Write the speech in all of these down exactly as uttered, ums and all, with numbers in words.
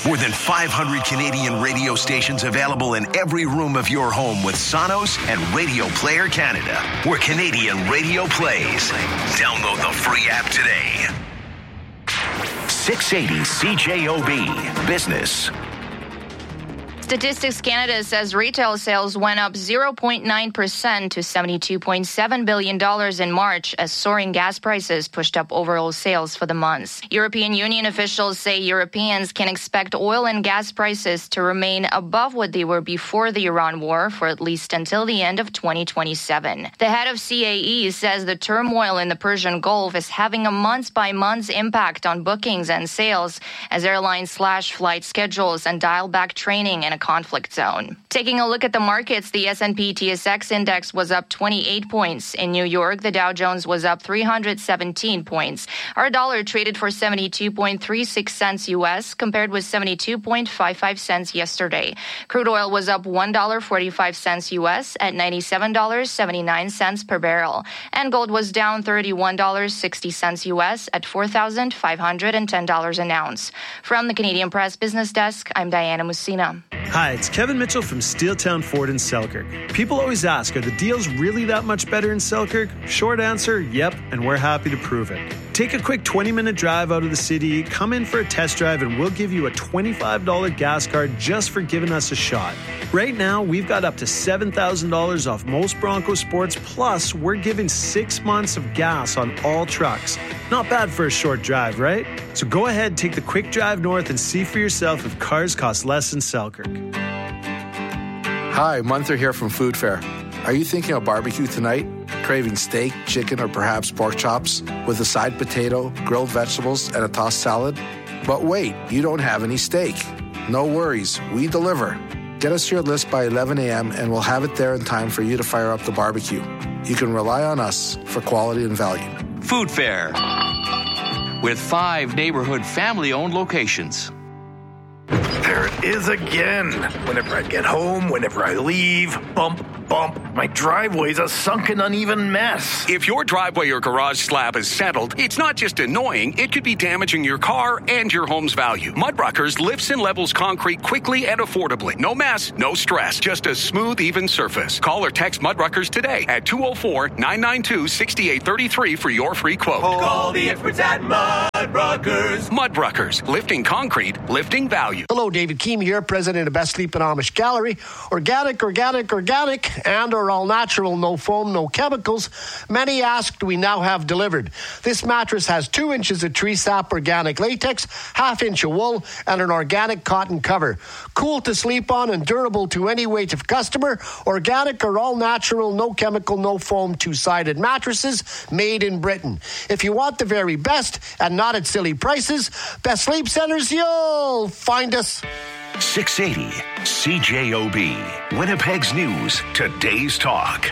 More than five hundred Canadian radio stations available in every room of your home with Sonos and Radio Player Canada, where Canadian radio plays. Download the free app today. six eighty C J O B Business. Statistics Canada says retail sales went up zero point nine percent to seventy-two point seven billion dollars in March as soaring gas prices pushed up overall sales for the months. European Union officials say Europeans can expect oil and gas prices to remain above what they were before the Iran war for at least until the end of twenty twenty-seven. The head of C A E says the turmoil in the Persian Gulf is having a month-by-month impact on bookings and sales as airlines slash flight schedules and dial back training and a conflict zone. Taking a look at the markets, the S and P T S X index was up twenty-eight points. In New York, the Dow Jones was up three hundred seventeen points. Our dollar traded for seventy-two point three six cents U S compared with seventy-two point five five cents yesterday. Crude oil was up one dollar and forty-five cents U S at ninety-seven dollars and seventy-nine cents per barrel. And gold was down thirty-one dollars and sixty cents U S at four thousand five hundred ten dollars an ounce. From the Canadian Press Business Desk, I'm Diana Musina. Hi, it's Kevin Mitchell from Steeltown Ford in Selkirk. People always ask, are the deals really that much better in Selkirk? Short answer, yep, and we're happy to prove it. Take a quick twenty-minute drive out of the city, come in for a test drive, and we'll give you a twenty-five dollars gas card just for giving us a shot. Right now, we've got up to seven thousand dollars off most Bronco Sports, plus we're giving six months of gas on all trucks. Not bad for a short drive, right? So go ahead, take the quick drive north and see for yourself if cars cost less in Selkirk. Hi, Munther here from Food Fair. Are you thinking of barbecue tonight? Craving steak, chicken, or perhaps pork chops with a side potato, grilled vegetables, and a tossed salad? But wait, you don't have any steak. No worries, we deliver. Get us your list by eleven a.m. and we'll have it there in time for you to fire up the barbecue. You can rely on us for quality and value. Food Fair, with five neighborhood family-owned locations. There it is again. Whenever I get home, whenever I leave, bump, bump. My driveway's a sunken, uneven mess. If your driveway or garage slab is settled, it's not just annoying, it could be damaging your car and your home's value. Mudruckers lifts and levels concrete quickly and affordably. No mess, no stress, just a smooth, even surface. Call or text Mudruckers today at two oh four, nine nine two, six eight three three for your free quote. Call the experts at Mudruckers. Mudruckers, lifting concrete, lifting value. Hello, David Keem here, president of Best Sleep and Amish Gallery. Organic, organic, organic, and or all natural, no foam, no chemicals. Many asked, we now have delivered. This mattress has two inches of tree sap organic latex, half inch of wool, and an organic cotton cover. Cool to sleep on and durable to any weight of customer. Organic or all natural, no chemical, no foam, two-sided mattresses made in Britain. If you want the very best and not at silly prices, Best Sleep Centers, you'll find us. six eighty C J O B, Winnipeg's News, today's talk.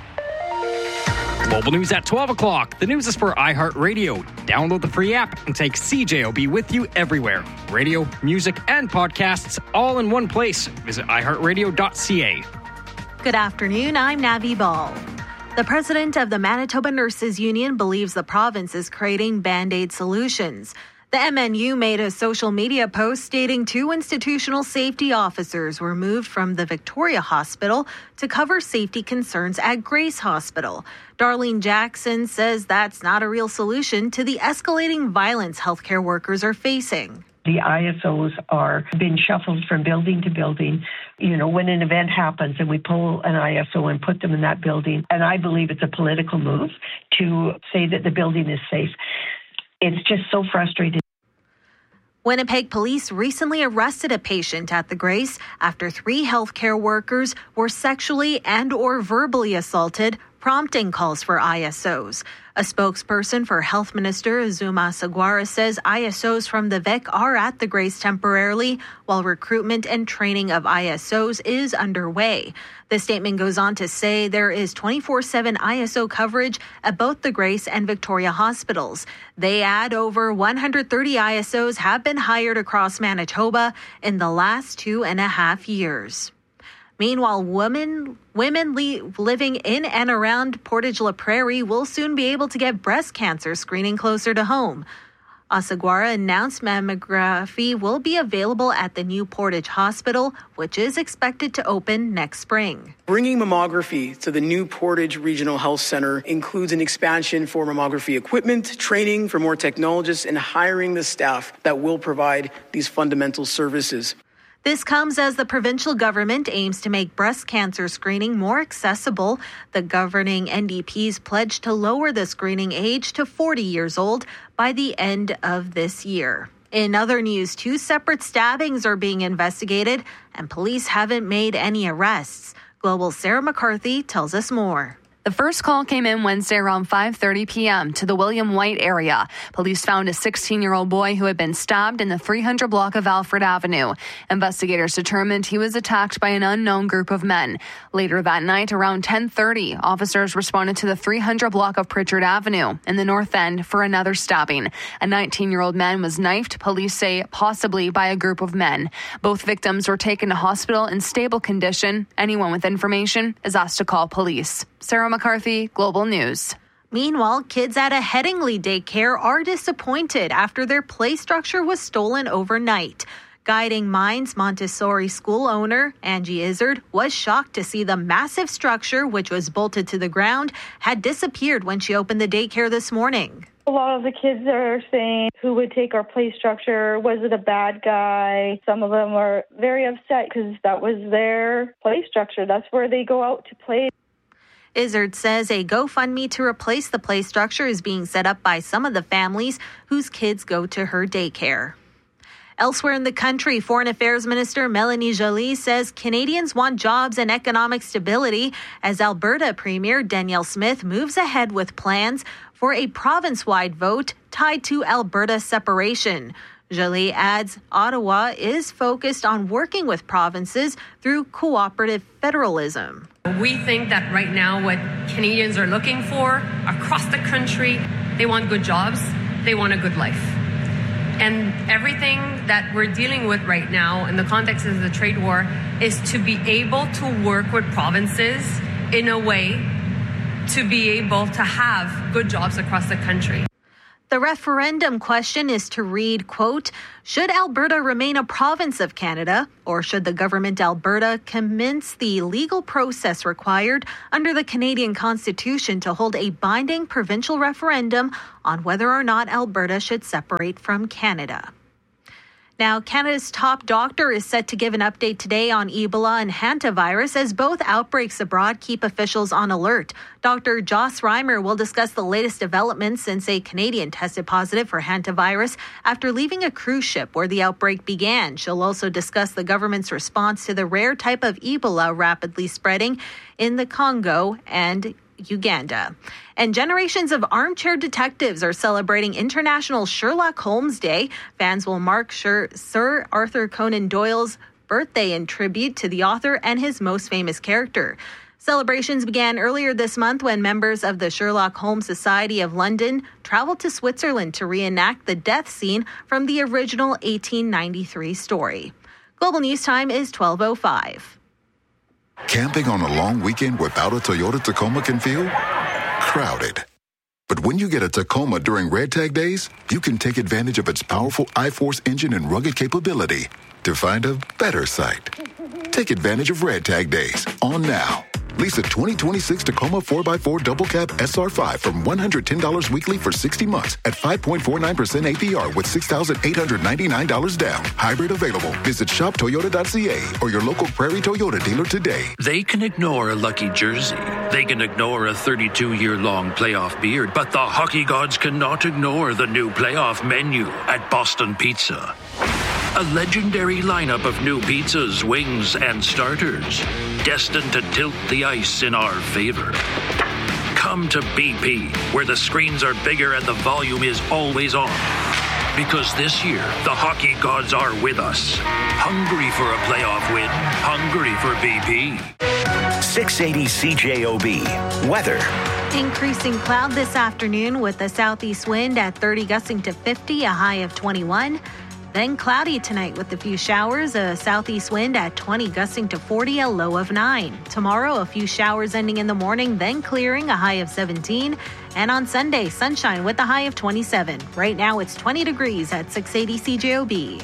Global news at twelve o'clock. The news is for iHeartRadio. Download the free app and take C J O B with you everywhere. Radio, music, and podcasts all in one place. Visit i heart radio dot c a. Good afternoon. I'm Navi Ball. The president of the Manitoba Nurses Union believes the province is creating Band-Aid solutions. The M N U made a social media post stating two institutional safety officers were moved from the Victoria Hospital to cover safety concerns at Grace Hospital. Darlene Jackson says that's not a real solution to the escalating violence healthcare workers are facing. The I S Os are being shuffled from building to building. You know, when an event happens and we pull an I S O and put them in that building, and I believe it's a political move to say that the building is safe. It's just so frustrating. Winnipeg police recently arrested a patient at the Grace after three healthcare workers were sexually and or verbally assaulted, prompting calls for I S Os. A spokesperson for Health Minister Azuma Saguara says I S Os from the V I C are at the Grace temporarily, while recruitment and training of I S Os is underway. The statement goes on to say there is twenty-four seven I S O coverage at both the Grace and Victoria hospitals. They add over one hundred thirty I S Os have been hired across Manitoba in the last two and a half years. Meanwhile, women women li- living in and around Portage La Prairie will soon be able to get breast cancer screening closer to home. Osaguara announced mammography will be available at the new Portage Hospital, which is expected to open next spring. Bringing mammography to the new Portage Regional Health Center includes an expansion for mammography equipment, training for more technologists, and hiring the staff that will provide these fundamental services. This comes as the provincial government aims to make breast cancer screening more accessible. The governing N D P's pledged to lower the screening age to forty years old by the end of this year. In other news, two separate stabbings are being investigated, and police haven't made any arrests. Global's Sarah McCarthy tells us more. The first call came in Wednesday around five thirty p.m. to the William White area. Police found a sixteen-year-old boy who had been stabbed in the three hundred block of Alfred Avenue. Investigators determined he was attacked by an unknown group of men. Later that night, around ten thirty, officers responded to the three hundred block of Pritchard Avenue in the North End for another stabbing. A nineteen-year-old man was knifed, police say possibly by a group of men. Both victims were taken to hospital in stable condition. Anyone with information is asked to call police. Sarah McCarthy, Global News. Meanwhile, kids at a Headingley daycare are disappointed after their play structure was stolen overnight. Guiding Minds Montessori school owner Angie Izzard was shocked to see the massive structure, which was bolted to the ground, had disappeared when she opened the daycare this morning. A lot of the kids are saying, who would take our play structure? Was it a bad guy? Some of them are very upset because that was their play structure. That's where they go out to play. Izzard says a GoFundMe to replace the play structure is being set up by some of the families whose kids go to her daycare. Elsewhere in the country, Foreign Affairs Minister Melanie Joly says Canadians want jobs and economic stability as Alberta Premier Danielle Smith moves ahead with plans for a province-wide vote tied to Alberta separation. Joly adds Ottawa is focused on working with provinces through cooperative federalism. We think that right now what Canadians are looking for across the country, they want good jobs, they want a good life. And everything that we're dealing with right now in the context of the trade war is to be able to work with provinces in a way to be able to have good jobs across the country. The referendum question is to read, quote, should Alberta remain a province of Canada, or should the government Alberta commence the legal process required under the Canadian Constitution to hold a binding provincial referendum on whether or not Alberta should separate from Canada? Now, Canada's top doctor is set to give an update today on Ebola and hantavirus as both outbreaks abroad keep officials on alert. Doctor Joss Reimer will discuss the latest developments since a Canadian tested positive for hantavirus after leaving a cruise ship where the outbreak began. She'll also discuss the government's response to the rare type of Ebola rapidly spreading in the Congo and Uganda. And generations of armchair detectives are celebrating International Sherlock Holmes Day. Fans will mark Sir, Sir Arthur Conan Doyle's birthday in tribute to the author and his most famous character. Celebrations began earlier this month when members of the Sherlock Holmes Society of London traveled to Switzerland to reenact the death scene from the original eighteen ninety-three story. Global News Time is twelve oh five. Camping on a long weekend without a Toyota Tacoma can feel crowded. But when you get a Tacoma during Red Tag Days, you can take advantage of its powerful I-Force engine and rugged capability to find a better site. Take advantage of Red Tag Days on now. Lease a twenty twenty-six Tacoma four by four Double Cab S R five from one hundred ten dollars weekly for sixty months at five point four nine percent A P R with six thousand eight hundred ninety-nine dollars down. Hybrid available. Visit shop toyota dot c a or your local Prairie Toyota dealer today. They can ignore a lucky jersey. They can ignore a thirty-two-year-long playoff beard. But the hockey gods cannot ignore the new playoff menu at Boston Pizza. A legendary lineup of new pizzas, wings, and starters, destined to tilt the ice in our favor. Come to B P, where the screens are bigger and the volume is always on. Because this year, the hockey gods are with us. Hungry for a playoff win, hungry for B P. six eighty C J O B. Weather. Increasing cloud this afternoon with a southeast wind at thirty gusting to fifty, a high of twenty-one. Then cloudy tonight with a few showers, a southeast wind at twenty, gusting to forty, a low of nine. Tomorrow, a few showers ending in the morning, then clearing, a high of seventeen. And on Sunday, sunshine with a high of twenty-seven. Right now, it's twenty degrees at six eighty C J O B.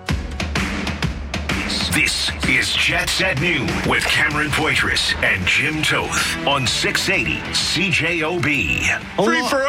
This is Jets at Noon with Cameron Poitras and Jim Toth on six eighty C J O B. Free for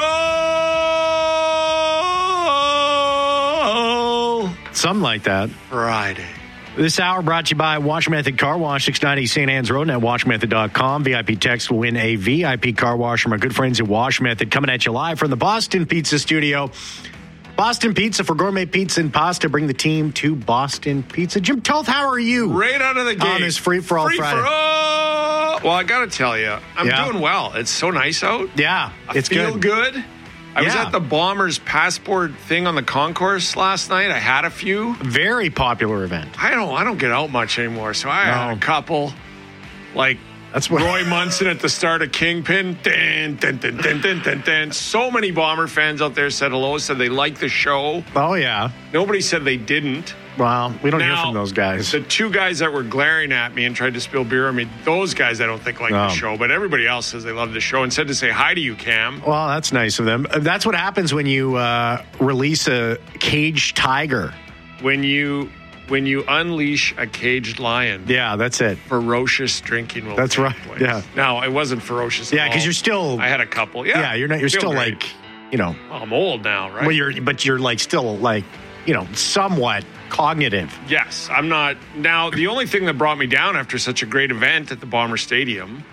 all! Something like that. Friday. This hour brought to you by Wash Method Car Wash, six ninety Saint Anne's Road, and at wash method dot com. V I P text will win a V I P car wash from our good friends at Wash Method. Coming at you live from the Boston Pizza Studio. Boston Pizza for gourmet pizza and pasta. Bring the team to Boston Pizza. Jim Toth, how are you? Right out of the gate. On this free-for-all free Friday. For all. Well, I got to tell you, I'm yeah. doing well. It's so nice out. Yeah, I it's feel good. good. I yeah. was at the Bombers passport thing on the concourse last night. I had a few. Very popular event. I don't I don't get out much anymore, so I no. had a couple. Like That's what Roy Munson at the start of Kingpin. Dun, dun, dun, dun, dun, dun, dun. So many Bomber fans out there said hello, said they liked the show. Oh, yeah. Nobody said they didn't. Well, we don't now, hear from those guys. The two guys that were glaring at me and tried to spill beer on me, those guys I don't think like no. the show, but everybody else says they love the show and said to say hi to you, Cam. Well, that's nice of them. That's what happens when you uh, release a caged tiger. When you when you unleash a caged lion. Yeah, that's it. Ferocious drinking will That's take right. place. Yeah. No, it wasn't ferocious. Yeah, because you're still. I had a couple. Yeah, yeah. You're not. You're still great. like, you know. Well, I'm old now, right? Well, you're, but you're like still like, you know, somewhat cognitive. Yes, I'm not. Now, the only thing that brought me down after such a great event at the Bomber Stadium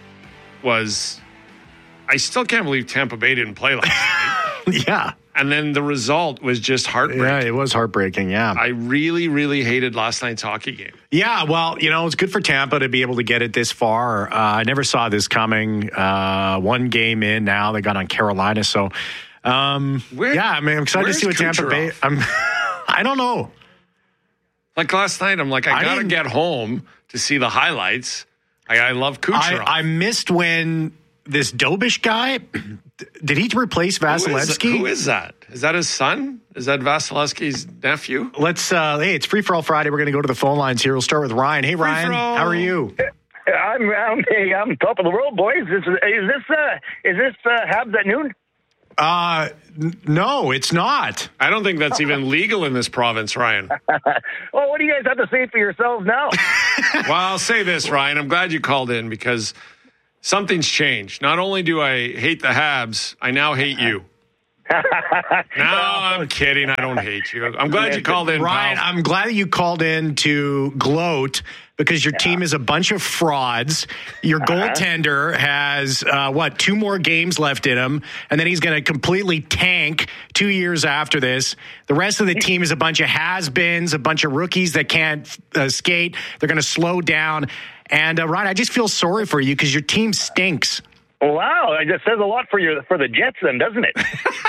was I still can't believe Tampa Bay didn't play last night. Yeah. And then the result was just heartbreaking. Yeah, it was heartbreaking, yeah. I really, really hated last night's hockey game. Yeah, well, you know, it's good for Tampa to be able to get it this far. Uh, I never saw this coming. Uh, one game in now, they got on Carolina. So, um, Where, yeah, I mean, I'm excited to see what Tampa Bay... I'm, I don't know. Like last night, I'm like, I, I got to get home to see the highlights. I, I love Kucherov. I, I missed when this Dobish guy... Did he replace Vasilevsky? Who is, who is that? Is that his son? Is that Vasilevsky's nephew? Let's, uh, hey, it's Free For All Friday. We're going to go to the phone lines here. We'll start with Ryan. Hey, Ryan, how are you? I'm, I'm, hey, I'm top of the world, boys. Is, is this, uh, is this, uh, Habs at noon? Uh, n- no, it's not. I don't think that's even legal in this province, Ryan. Well, what do you guys have to say for yourselves now? Well, I'll say this, Ryan. I'm glad you called in because something's changed. Not only do I hate the Habs, I now hate you. No, I'm kidding. I don't hate you. I'm glad you called in, Ryan, pal. I'm glad that you called in to gloat because your yeah. team is a bunch of frauds. Your uh-huh. goaltender has, uh, what, two more games left in him, and then he's going to completely tank two years after this. The rest of the team is a bunch of has-beens, a bunch of rookies that can't uh, skate. They're going to slow down. And, uh, Ryan, I just feel sorry for you because your team stinks. Wow, it just says a lot for your for the Jets, then, doesn't it?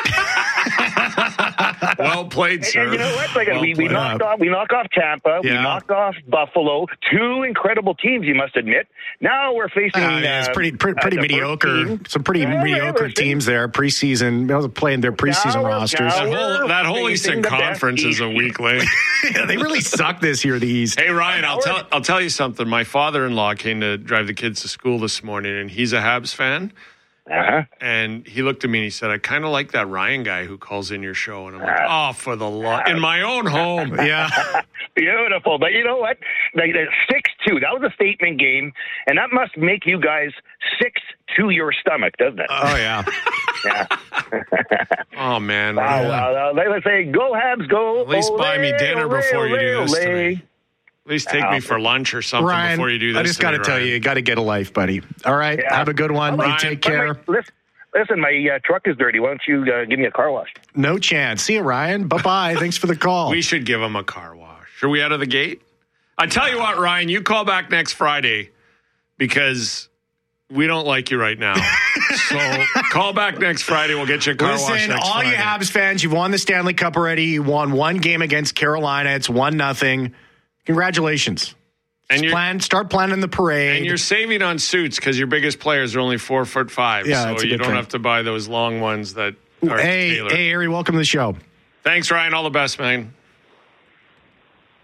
Well played, sir. And you know what? Like well we, we knocked off, we knocked off Tampa, yeah. we knocked off Buffalo. Two incredible teams, you must admit. Now we're facing. Uh, yeah, it's pretty pretty, pretty uh, mediocre. Some pretty yeah, mediocre teams there. Preseason, they was playing their preseason now, rosters. That whole, that whole Eastern Conference is a weak link. Yeah, they really suck this year. The East. Hey Ryan, I'll tell I'll tell you something. My father-in-law came to drive the kids to school this morning, and he's a Habs fan. Uh-huh. And he looked at me and he said, I kind of like that Ryan guy who calls in your show. And I'm like, oh, for the love. In my own home. Yeah. Beautiful. But you know what? Like, six two, that was a statement game. And that must make you guys six to your stomach, doesn't it? Oh, yeah. Yeah. Oh, man. Wow, wow, wow. Let's say, go Habs, go. At least ole, buy me dinner ole, before you do this ole. to me. At least take me for lunch or something Ryan, before you do this. I just got to tell you, you got to get a life, buddy. All right, yeah. Have a good one. Ryan, you take care. My, listen, listen, my uh, truck is dirty. Why don't you uh, give me a car wash? No chance. See you, Ryan. Bye-bye. Thanks for the call. We should give him a car wash. Are we out of the gate? I tell you what, Ryan, you call back next Friday because we don't like you right now. So call back next Friday. We'll get you a car Listen, wash next all Friday. you Habs fans, you've won the Stanley Cup already. You won one game against Carolina. It's one nothing. Congratulations. And you plan, start planning the parade. And you're saving on suits because your biggest players are only four foot five. Yeah, so you don't thing. have to buy those long ones that are Hey, tailored. hey, Harry, welcome to the show. Thanks, Ryan. All the best, man.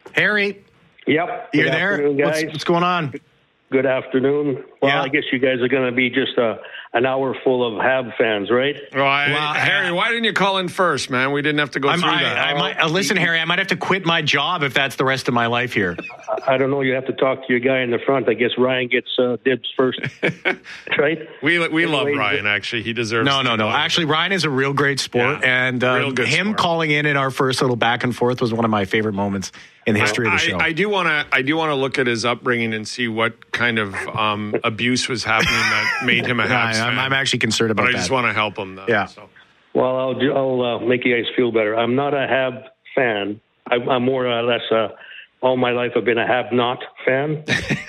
Harry. Yep. You're Good there? afternoon, guys. What's, what's going on? Good afternoon. Well, Yeah. I guess you guys are going to be just a, an hour full of Hab fans, right? Well, I, Well, Harry, why didn't you call in first, man? We didn't have to go I'm- through I, that. I might, uh, listen, Harry, I might have to quit my job if that's the rest of my life here. I don't know. You have to talk to your guy in the front. I guess Ryan gets uh, dibs first, right? We we love Anyway, Ryan, actually. He deserves No, to no, no. know. Actually, Ryan is a real great sport, Yeah, and uh, real good him sport. calling in in our first little back and forth was one of my favorite moments in the history of the show. I, I do want to. I do want to look at his upbringing and see what kind of um, abuse was happening that made him a Yeah, Habs I'm, fan. I'm actually concerned about but I that. just want to help him. Though, Yeah. So. Well, I'll, do- I'll uh, make you guys feel better. I'm not a Hab fan. I, I'm more or less uh, all my life I've been a Hab not fan.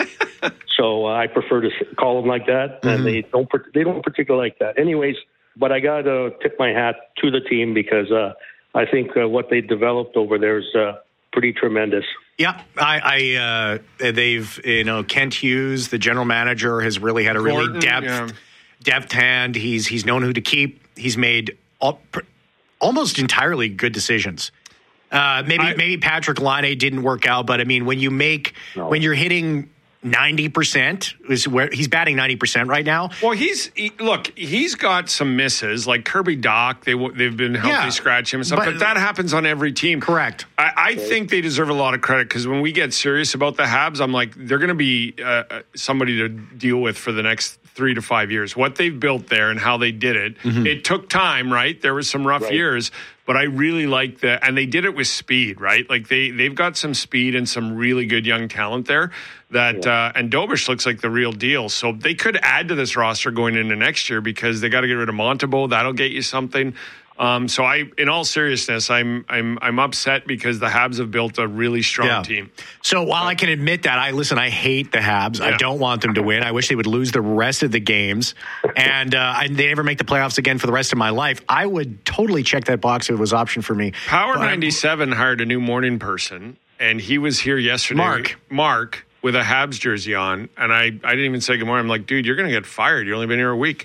So uh, I prefer to s- call them like that, and Mm-hmm. they don't par- they don't particularly like that. Anyways, but I got to tip my hat to the team because uh, I think uh, what they developed over there is uh, pretty tremendous. Yeah, I, I uh, they've you know Kent Hughes, the general manager, has really had a really Gordon, depth yeah. depth hand. He's he's known who to keep. He's made all, pr- almost entirely good decisions. Uh, maybe I- maybe Patrick Laine didn't work out, but I mean when you make No. when you're hitting ninety percent is where he's batting ninety percent right now. Well, he's he, look. He's got some misses, like Kirby Doc. They w- they've been healthy Yeah, scratching him and stuff, but, but- that happens on every team. Correct. I, I think they deserve a lot of credit because when we get serious about the Habs, I'm like they're going to be uh, uh, somebody to deal with for the next three to five years. What they've built there and how they did it. Mm-hmm. It took time, right? There was some rough Right. years, but I really like the and they did it with speed, right? Like they they've got some speed and some really good young talent there. That uh, and Dobish looks like the real deal. So they could add to this roster going into next year because they got to get rid of Montembeault. That'll get you something. Um, so I, in all seriousness, I'm I'm I'm upset because the Habs have built a really strong Yeah. team. So while I can admit that, I listen, I hate the Habs. I Yeah. don't want them to win. I wish they would lose the rest of the games, and uh, I, they never make the playoffs again for the rest of my life. I would totally check that box if it was an option for me. Power But- ninety-seven hired a new morning person, and he was here yesterday. Mark. Mark. With a Habs jersey on, and I, I didn't even say good morning. I'm like, dude, you're going to get fired. You've only been here a week.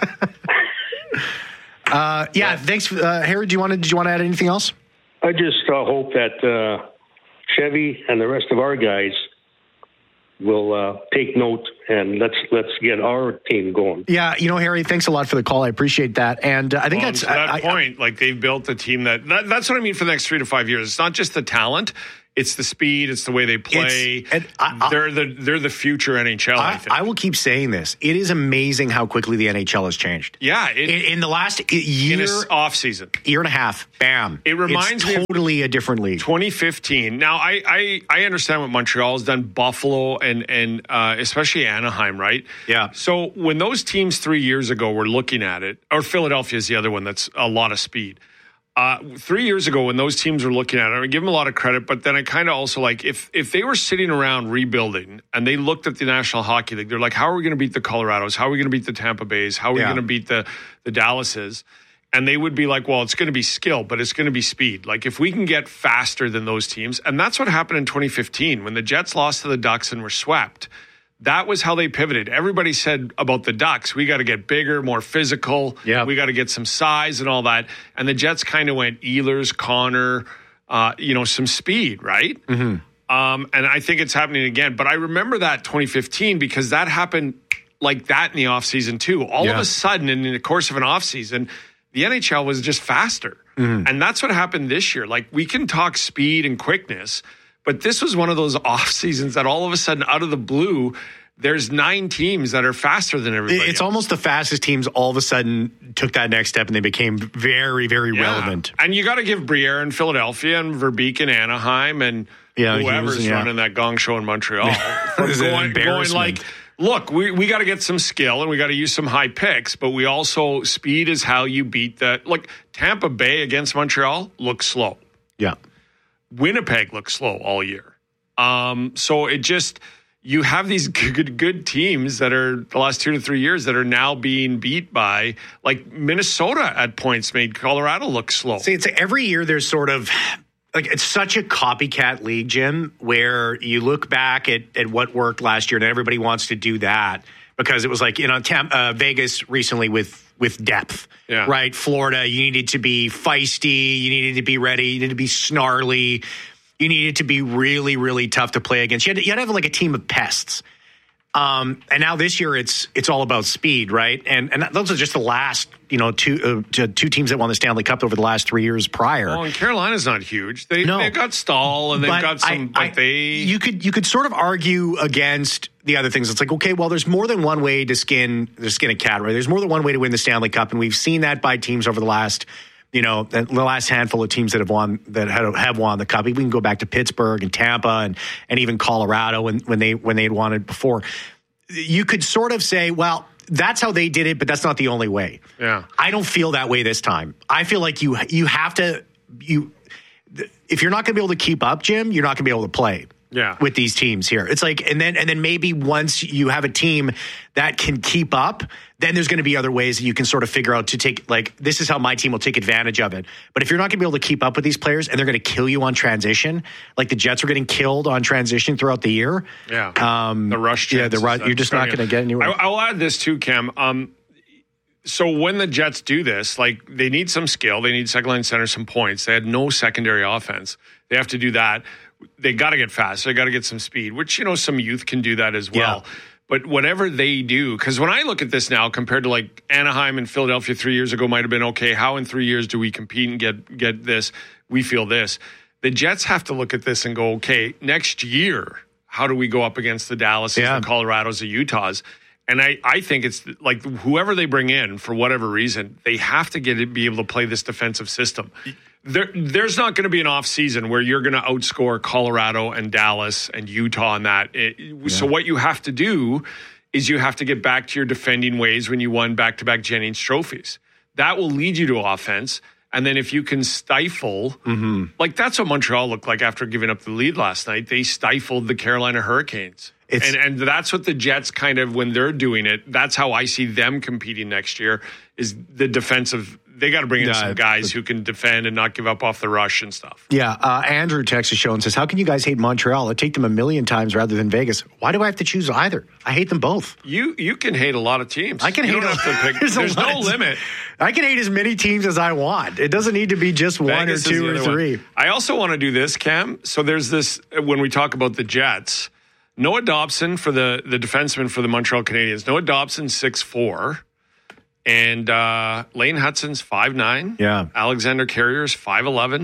Uh, yeah, thanks, uh, Harry. Do you want to? Did you want to add anything else? I just uh, hope that uh, Chevy and the rest of our guys will uh, take note and let's let's get our team going. Yeah, you know, Harry, thanks a lot for the call. I appreciate that, and uh, I think Well, that's to that I, I- point. Like they've built a team that, that that's what I mean for the next three to five years. It's not just the talent; it's the speed, it's the way they play. It's- and I- I- they're the they're the future N H L. I, I, think. I will keep saying this. It is amazing how quickly the N H L has changed. yeah, it, In, in the last in year, this off season. year and a half, bam! It reminds it's me of- totally a different league. twenty fifteen. Now, I, I, I understand what Montreal has done, Buffalo, and and uh, especially Anaheim, right? Yeah. So when those teams three years ago were looking at it, or Philadelphia is the other one that's a lot of speed. Uh, three years ago, when those teams were looking at it, I give them a lot of credit, but then I kind of also like if if they were sitting around rebuilding and they looked at the National Hockey League, they're like, how are we going to beat the Colorados? How are we going to beat the Tampa Bays? How are we Yeah. going to beat the the Dallases? And they would be like, well, it's going to be skill, but it's going to be speed. Like if we can get faster than those teams, and that's what happened in twenty fifteen when the Jets lost to the Ducks and were swept. That was how they pivoted. Everybody said about the Ducks, we got to get bigger, more physical. Yeah. We got to get some size and all that. And the Jets kind of went Ehlers, Connor, uh, you know, some speed, right? Mm-hmm. Um, and I think it's happening again. But I remember that twenty fifteen because that happened like that in the offseason too. All Yeah. of a sudden, in the course of an offseason, the N H L was just faster. Mm-hmm. And that's what happened this year. Like we can talk speed and quickness, but this was one of those off seasons that all of a sudden, out of the blue, there's nine teams that are faster than everybody It's else. almost the fastest teams all of a sudden took that next step and they became very, very Yeah. relevant. And you got to give Briere in Philadelphia and Verbeek in Anaheim and Yeah, whoever's Hughes, yeah. running that gong show in Montreal. From This is an going, going embarrassment. like, look, we, we got to get some skill and we got to use some high picks, but we also, speed is how you beat that. Like Tampa Bay against Montreal looks slow. Yeah. Winnipeg looks slow all year. Um, so it just, you have these good, good teams that are the last two to three years that are now being beat by, like Minnesota at points made Colorado look slow. See, it's every year there's sort of like it's such a copycat league, Jim, where you look back at, at what worked last year and everybody wants to do that because it was like, you know, Tam- uh, Vegas recently with with depth, Yeah. right? Florida, you needed to be feisty, you needed to be ready, you needed to be snarly. you needed to be really, really tough to play against. You had to, you had to have like a team of pests. Um, and now this year it's it's all about speed, right? And and those are just the last, you know, two uh, two teams that won the Stanley Cup over the last three years prior. Well, and Carolina's not huge. They No. they've got Stahl and they've But got some, I- but I- they You could you could sort of argue against the other things. It's like, okay, well, there's more than one way to skin to skin a cat, right? There's more than one way to win the Stanley Cup, and we've seen that by teams over the last, you know, the last handful of teams that have won that have, have won the Cup. We can go back to Pittsburgh and Tampa and and even Colorado when when they when they had won it before. You could sort of say, well, that's how they did it, but that's not the only way. Yeah. I don't feel that way this time. I feel like you you have to you if you're not going to be able to keep up, Jim, you're not going to be able to play. Yeah. With these teams here. It's like and then and then maybe once you have a team that can keep up, then there's going to be other ways that you can sort of figure out to take like this is how my team will take advantage of it. But if you're not going to be able to keep up with these players and they're going to kill you on transition, like the Jets were getting killed on transition throughout the year. Yeah. Um, the rush. Yeah, the chances rush. that You're just not starting- going to get anywhere. I, I'll add this too, Cam. Um, so when the Jets do this, like they need some skill, they need second line center, some points. They had no secondary offense. They have to do that. They got to get fast. They got to get some speed, which, you know, some youth can do that as well. Yeah. But whatever they do, because when I look at this now compared to like Anaheim and Philadelphia three years ago might have been, okay, how in three years do we compete and get get this? We feel this. The Jets have to look at this and go, okay, next year, how do we go up against the Dallases, Yeah. the Colorados, the Utahs? And I, I think it's like whoever they bring in, for whatever reason, they have to get it, be able to play this defensive system. There, there's not going to be an off season where you're going to outscore Colorado and Dallas and Utah on that. It, Yeah. So what you have to do is you have to get back to your defending ways when you won back-to-back Jennings trophies. That will lead you to offense. And then if you can stifle, Mm-hmm. like that's what Montreal looked like after giving up the lead last night. They stifled the Carolina Hurricanes. It's- and and that's what the Jets kind of, when they're doing it, that's how I see them competing next year is the defensive. They got to bring in Yeah, some guys who can defend and not give up off the rush and stuff. Yeah, uh, Andrew texts the show and says, how can you guys hate Montreal? I take them a million times rather than Vegas. Why do I have to choose either? I hate them both. You you can hate a lot of teams. I can you hate don't a- have to pick. There's There's, a lot no of- limit. I can hate as many teams as I want. It doesn't need to be just one Vegas or is two the or other one. three. I also want to do this, Cam. So there's this, when we talk about the Jets, Noah Dobson for the, the defenseman for the Montreal Canadiens. Noah Dobson, six foot four. And uh, Lane Hutson's five nine. Yeah. Alexander Carrier's five eleven.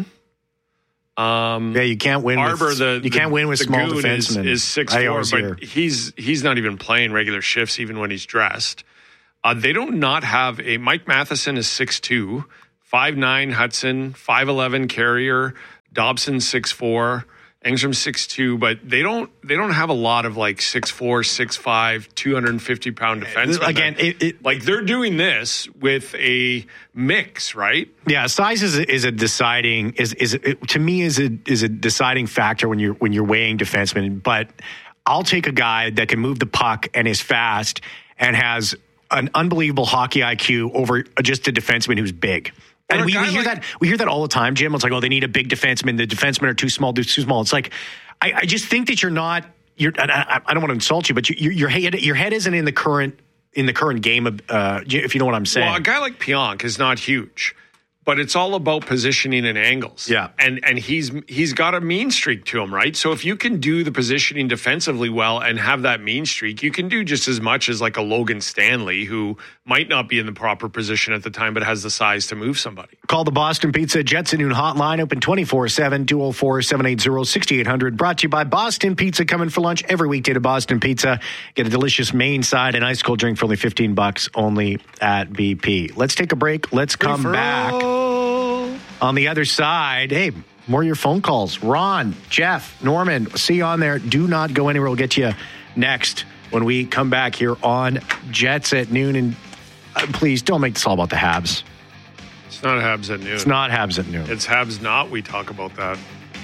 Um, Yeah, you can't win Arbor, with, the, you can't the- win with the small goon is, defensemen. is six I four, always but hear. he's he's not even playing regular shifts even when he's dressed. Uh, they don't not have a Mike Matheson is six two, five nine Hudson, five eleven Carrier, Dobson six four, Engstrom six two, but they don't they don't have a lot of like six four, six five, two hundred fifty pound defensemen. Again, it, it, like they're doing this with a mix, right? Yeah, size is a, is a deciding is is it, to me is a is a deciding factor when you're when you're weighing defensemen. But I'll take a guy that can move the puck and is fast and has an unbelievable hockey I Q over just a defenseman who's big. Or And a we, guy we hear like- that we hear that all the time, Jim. It's like, oh, they need a big defenseman. The defensemen are too small, too small. It's like, I, I just think that you're not. You're. I, I, I don't want to insult you, but you, your head your head isn't in the current in the current game of. Uh, if you know what I'm saying. Well, a guy like Pionk is not huge, but it's all about positioning and angles. Yeah. And and he's he's got a mean streak to him, right? So if you can do the positioning defensively well and have that mean streak, you can do just as much as like a Logan Stanley, who might not be in the proper position at the time, but has the size to move somebody. Call the Boston Pizza Jets at noon hotline, open twenty-four seven, two oh four, seven eight zero, six eight hundred. Brought to you by Boston Pizza, coming for lunch every weekday to Boston Pizza. Get a delicious main side and ice cold drink for only fifteen bucks only at B P. Let's take a break. Let's come back. On the other side, hey, more of your phone calls. Ron, Jeff, Norman, see you on there. Do not go anywhere. We'll get you next when we come back here on Jets at noon. And uh, please don't make this all about the Habs. It's not Habs at noon. It's not Habs at noon. It's Habs not. We talk about that.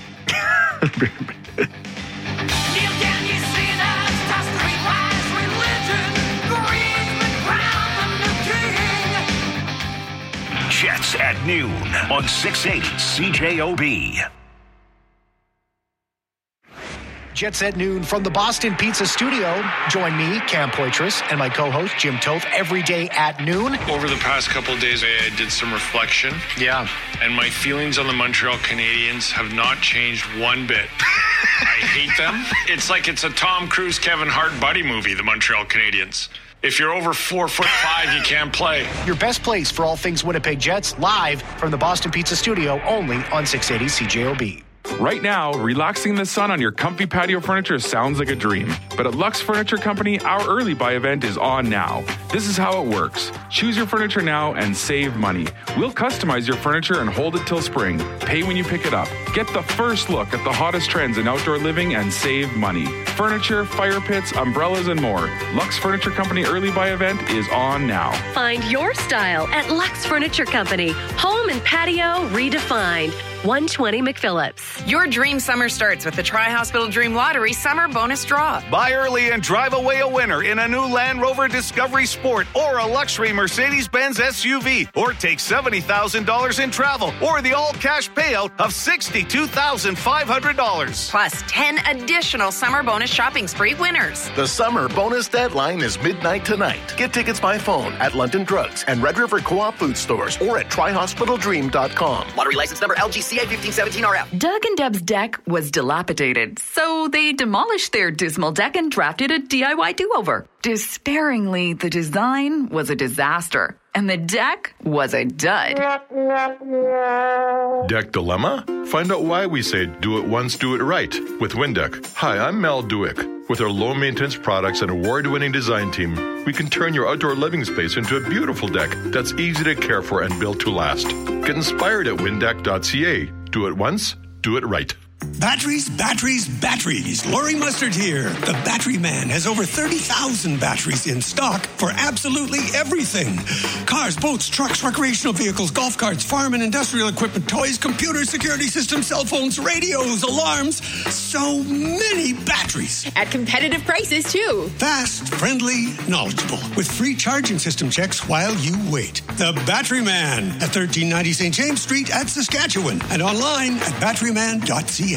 Jets at noon on six eighty C J O B. Jet Set Noon from the Boston Pizza Studio. Join me, Cam Poitras, and my co-host, Jim Toth, every day at noon. Over the past couple of days, I did some reflection. Yeah. And my feelings on the Montreal Canadiens have not changed one bit. I hate them. It's like it's a Tom Cruise, Kevin Hart buddy movie, the Montreal Canadiens. If you're over four foot five, you can't play. Your best place for all things Winnipeg Jets, live from the Boston Pizza Studio, only on six eighty C J O B. Right now, relaxing in the sun on your comfy patio furniture sounds like a dream. But at Lux Furniture Company, our early buy event is on now. This is how it works. Choose your furniture now and save money. We'll customize your furniture and hold it till spring. Pay when you pick it up. Get the first look at the hottest trends in outdoor living and save money. Furniture, fire pits, umbrellas, and more. Lux Furniture Company early buy event is on now. Find your style at Lux Furniture Company. Home and patio redefined. one twenty McPhillips. Your dream summer starts with the Tri-Hospital Dream Lottery Summer Bonus Draw. Buy early and drive away a winner in a new Land Rover Discovery Sport or a luxury Mercedes-Benz S U V. Or take seventy thousand dollars in travel or the all-cash payout of sixty-two thousand five hundred dollars. Plus ten additional summer bonus shopping spree winners. The summer bonus deadline is midnight tonight. Get tickets by phone at London Drugs and Red River Co-op food stores or at tri hospital dream dot com. Lottery license number L G C A fifteen seventeen R F. Doug and Deb's deck was dilapidated, so they demolished their dismal deck and drafted a D I Y do-over. Despairingly, the design was a disaster, and the deck was a dud. Deck dilemma? Find out why we say do it once, do it right with Windeck. Hi, I'm Mel Dewick. With our low-maintenance products and award-winning design team, we can turn your outdoor living space into a beautiful deck that's easy to care for and built to last. Get inspired at windeck dot c a. Do it once, do it right. Batteries, batteries, batteries. Laurie Mustard here. The Battery Man has over thirty thousand batteries in stock for absolutely everything. Cars, boats, trucks, recreational vehicles, golf carts, farm and industrial equipment, toys, computers, security systems, cell phones, radios, alarms. So many batteries. At competitive prices, too. Fast, friendly, knowledgeable. With free charging system checks while you wait. The Battery Man at thirteen ninety Saint James Street at Saskatchewan. And online at battery man dot c a.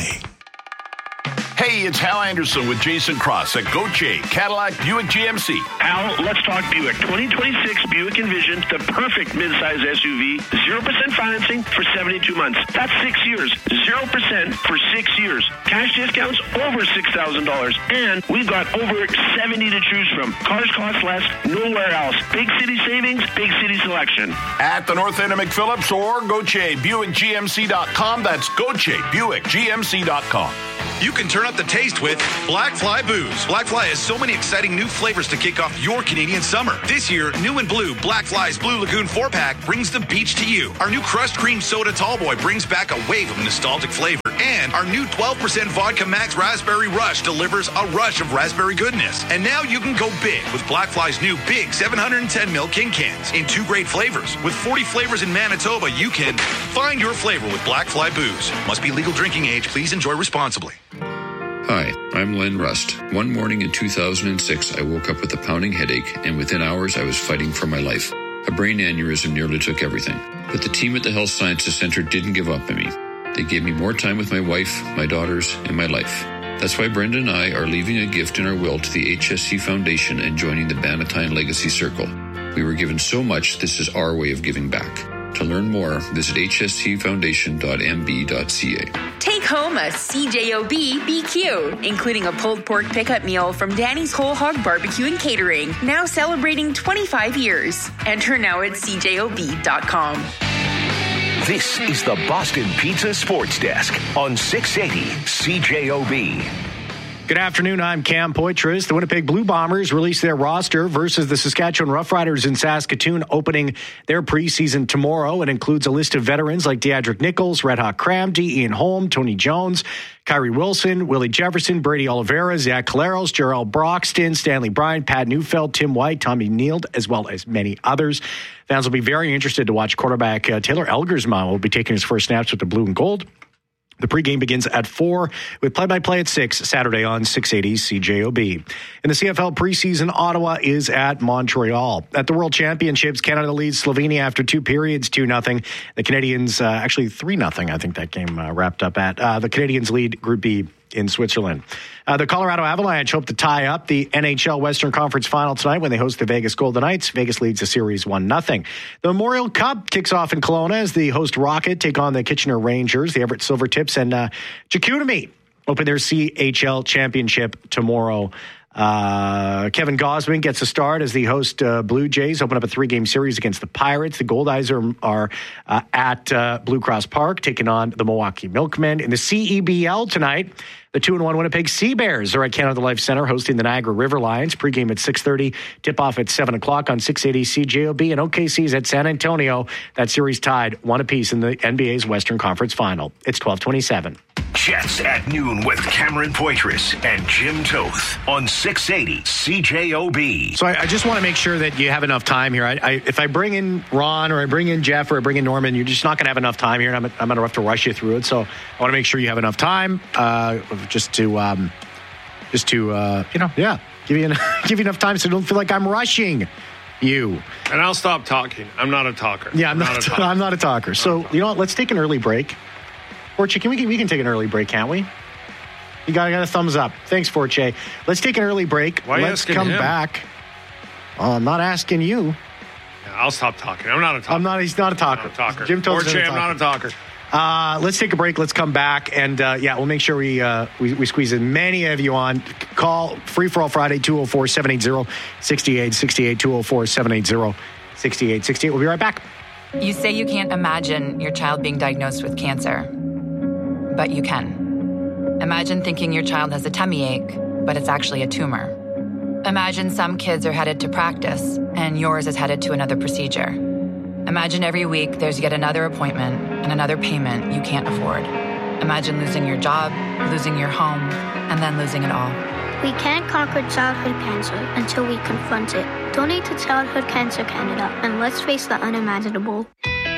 Hey, it's Hal Anderson with Jason Cross at Gauthier Cadillac Buick G M C. Hal, let's talk Buick. twenty twenty-six Buick Envision, the perfect midsize S U V. zero percent financing for seventy-two months. That's six years. zero percent for six years. Cash discounts over six thousand dollars. And we've got over seventy to choose from. Cars cost less nowhere else. Big city savings, big city selection. At the north end of McPhillips or Gauthier Buick G M C dot com. That's Gauthier Buick G M C dot com. You can turn up the taste with Black Fly Booze. Black Fly has so many exciting new flavors to kick off your Canadian summer. This year, new and blue, Black Fly's Blue Lagoon four-pack brings the beach to you. Our new Crushed Cream Soda Tallboy brings back a wave of nostalgic flavor. And our new twelve percent Vodka Max Raspberry Rush delivers a rush of raspberry goodness. And now you can go big with Black Fly's new big seven hundred ten milliliter King Cans in two great flavors. With forty flavors in Manitoba, you can find your flavor with Black Fly Booze. Must be legal drinking age. Please enjoy responsibly. Hi, I'm Len Rust. One morning in two thousand six, I woke up with a pounding headache, and within hours, I was fighting for my life. A brain aneurysm nearly took everything. But the team at the Health Sciences Center didn't give up on me. They gave me more time with my wife, my daughters, and my life. That's why Brenda and I are leaving a gift in our will to the H S C Foundation and joining the Bannatyne Legacy Circle. We were given so much, this is our way of giving back. To learn more, visit h s c foundation dot m b dot c a. Take home a C J O B B Q, including a pulled pork pickup meal from Danny's Whole Hog Barbecue and Catering, now celebrating twenty-five years. Enter now at c j o b dot com. This is the Boston Pizza Sports Desk on six eighty C J O B. Good afternoon, I'm Cam Poitras. The Winnipeg Blue Bombers released their roster versus the Saskatchewan Roughriders in Saskatoon, opening their preseason tomorrow. It includes a list of veterans like Deadrick Nichols, Red Hawk Cramdy, Ian Holm, Tony Jones, Kyrie Wilson, Willie Jefferson, Brady Oliveira, Zach Caleros, Jarrell Broxton, Stanley Bryan, Pat Neufeld, Tim White, Tommy Neild, as well as many others. Fans will be very interested to watch quarterback uh, Taylor Elgersma will be taking his first snaps with the blue and gold. The pregame begins at four with play-by-play at six Saturday on six eighty C J O B. In the C F L preseason, Ottawa is at Montreal. At the World Championships, Canada leads Slovenia after two periods, two nothing. The Canadians, uh, actually three nothing, I think that game uh, wrapped up at. Uh, the Canadians lead Group B in Switzerland. Uh, the Colorado Avalanche hope to tie up the N H L Western Conference Final tonight when they host the Vegas Golden Knights. Vegas leads the series one nothing. The Memorial Cup kicks off in Kelowna as the host Rocket take on the Kitchener Rangers. The Everett Silvertips and uh, Chicoutimi open their C H L championship tomorrow. Uh, Kevin Gosman gets a start as the host uh, Blue Jays open up a three-game series against the Pirates. The Gold Eyes are, are uh, at uh, Blue Cross Park taking on the Milwaukee Milkmen. In the C E B L tonight, the two and one Winnipeg Sea Bears are at Canada Life Center hosting the Niagara River Lions. Pre-game at six thirty, tip-off at seven o'clock on six eighty C J O B. And O K C's at San Antonio. That series tied one apiece in the N B A's Western Conference Final. It's twelve twenty-seven. Jets at noon with Cameron Poitras and Jim Toth on six eighty C J O B. So I, I just want to make sure that you have enough time here. I, I, if I bring in Ron or I bring in Jeff or I bring in Norman, you're just not going to have enough time here, and I'm, I'm going to have to rush you through it. So I want to make sure you have enough time uh, just to, um, just to uh, you know, yeah, give you, enough, give you enough time so you don't feel like I'm rushing you. And I'll stop talking. I'm not a talker. Yeah, I'm, I'm not, not a talker. I'm not a talker. So, you know what? Let's take an early break. Forche, can we, we can take an early break, can't we? You got, got a thumbs up. Thanks, Forche. Let's take an early break. Why are you Let's asking come him? back. Oh, I'm not asking you. Yeah, I'll stop talking. I'm not a talker. I'm not. He's not a talker. I'm not a talker. Jim Toth's Forche, I'm not a talker. Uh, let's take a break. Let's come back. And, uh, yeah, we'll make sure we, uh, we we squeeze as many of you on. Call Free For All Friday, two oh four, seven eight zero, six eight six eight, two oh four, seven eight zero, six eight six eight. We'll be right back. You say you can't imagine your child being diagnosed with cancer, but you can. Imagine thinking your child has a tummy ache, but it's actually a tumor. Imagine some kids are headed to practice, and yours is headed to another procedure. Imagine every week there's yet another appointment and another payment you can't afford. Imagine losing your job, losing your home, and then losing it all. We can't conquer childhood cancer until we confront it. Donate to Childhood Cancer Canada, and let's face the unimaginable.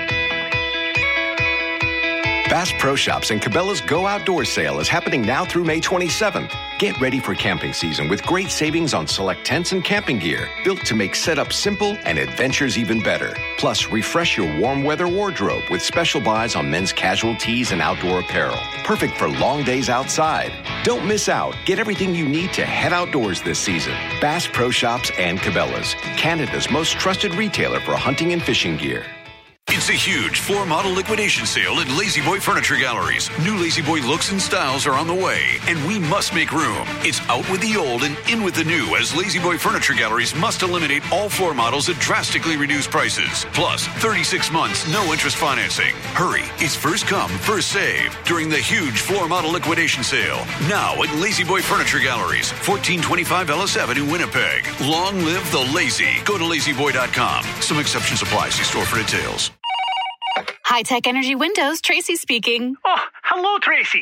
Bass Pro Shops and Cabela's Go Outdoor sale is happening now through May twenty-seventh. Get ready for camping season with great savings on select tents and camping gear, built to make setup simple and adventures even better. Plus, refresh your warm weather wardrobe with special buys on men's casual tees and outdoor apparel. Perfect for long days outside. Don't miss out. Get everything you need to head outdoors this season. Bass Pro Shops and Cabela's, Canada's most trusted retailer for hunting and fishing gear. It's a huge floor model liquidation sale at Lazy Boy Furniture Galleries. New Lazy Boy looks and styles are on the way, and we must make room. It's out with the old and in with the new, as Lazy Boy Furniture Galleries must eliminate all floor models at drastically reduced prices. Plus, thirty-six months, no interest financing. Hurry, it's first come, first save during the huge floor model liquidation sale. Now at Lazy Boy Furniture Galleries, fourteen twenty-five Ellis Avenue, Winnipeg. Long live the lazy. Go to lazy boy dot com. Some exceptions apply. See store for details. High Tech Energy Windows, Tracy speaking. Oh, hello, Tracy.